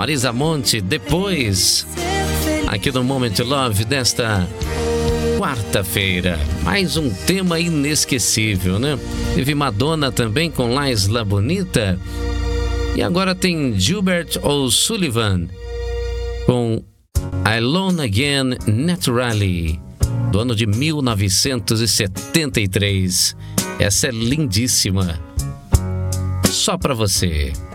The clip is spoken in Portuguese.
Marisa Monte, depois, aqui no Moment Love desta quarta-feira. Mais um tema inesquecível, né? Teve Madonna também com La Isla Bonita. E agora tem Gilbert O'Sullivan com Alone Again Naturally, do ano de 1973. Essa é lindíssima. Só pra você.